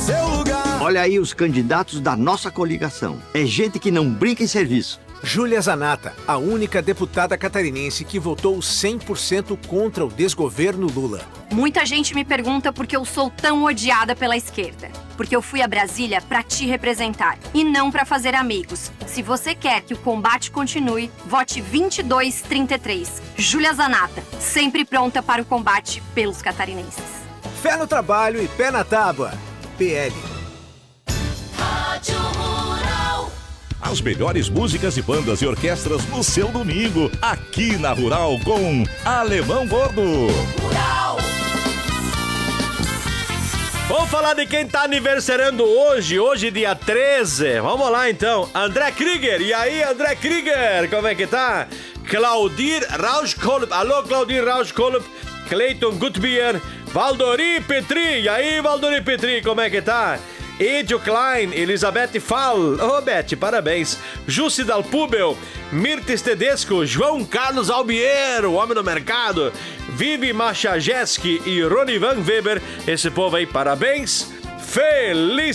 seu lugar. Olha aí os candidatos da nossa coligação. É gente que não brinca em serviço. Júlia Zanata, a única deputada catarinense que votou 100% contra o desgoverno Lula. Muita gente me pergunta por que eu sou tão odiada pela esquerda. Porque eu fui a Brasília pra te representar e não pra fazer amigos. Se você quer que o combate continue, vote 2233. Júlia Zanata, sempre pronta para o combate pelos catarinenses. Fé no trabalho e pé na tábua. PL. Rádio Rural. As melhores músicas e bandas e orquestras no seu domingo, aqui na Rural com Alemão Gordo. Rural. Vamos falar de quem tá aniversariando hoje dia 13. Vamos lá então, André Krieger. E aí, André Krieger, como é que tá? Claudir Rauschkolb. Alô, Claudir Rauschkolb. Cleiton Gutbier. Valdori Petri. E aí, Valdori Petri, como é que tá? Edio Klein, Elizabeth Fall, Beth, parabéns. Jussi Dalpubel, Mirtes Tedesco, João Carlos Albiero, o homem do mercado, Vivi Machajeski e Rony Van Weber, esse povo aí, parabéns. Feliz